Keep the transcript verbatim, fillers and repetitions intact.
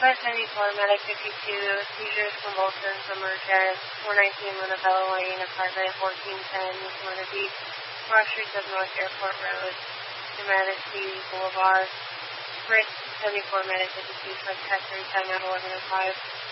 five seventy-four, Medic fifty-two, seizures, convulsions, emergent, four nineteen, Montevallo Lane, apartment fourteen ten, Mona Beach, Cross Streets of North Airport Road, Dramatic Boulevard, Brit seventy-four, Medic fifty-two, Fred Tech thirty-seven, at eleven oh five.